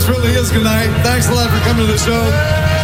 really is good night. Thanks a lot for coming to the show.